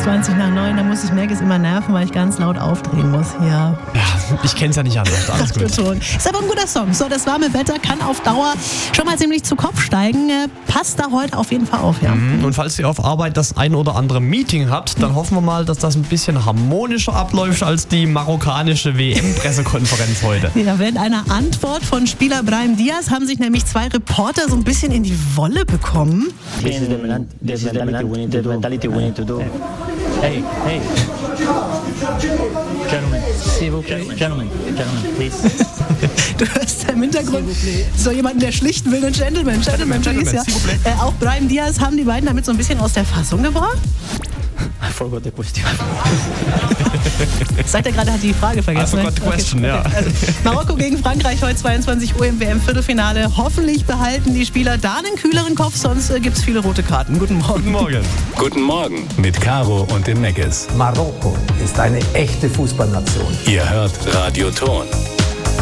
20:20, da muss ich Megis immer nerven, weil ich ganz laut aufdrehen muss hier. Ja, ich kenn's ja nicht anders. Alles gut. Ist aber ein guter Song. So, das warme Wetter kann auf Dauer schon mal ziemlich zu Kopf steigen. Passt da heute auf jeden Fall auf, ja. Und falls ihr auf Arbeit das ein oder andere Meeting habt, dann hoffen wir mal, dass das ein bisschen harmonischer abläuft als die marokkanische WM-Pressekonferenz heute. Ja, während einer Antwort von Spieler Brahim Diaz haben sich nämlich 2 Reporter so ein bisschen in die Wolle bekommen. This is the mentality we need to do. Hey. Gentlemen, please. Du hörst im Hintergrund so jemanden, der schlichten will, einen Gentleman, please, ja. Auch Brahim Diaz haben die beiden damit so ein bisschen aus der Fassung gebracht. I forgot the question. Sagt er gerade, hat die Frage vergessen. I forgot the question, ja. Also, Marokko gegen Frankreich, heute 22 Uhr im WM-Viertelfinale. Hoffentlich behalten die Spieler da einen kühleren Kopf, sonst gibt's viele rote Karten. Guten Morgen. Guten Morgen. Guten Morgen mit Caro und dem Megis. Marokko ist eine echte Fußballnation. Ihr hört Radio Ton.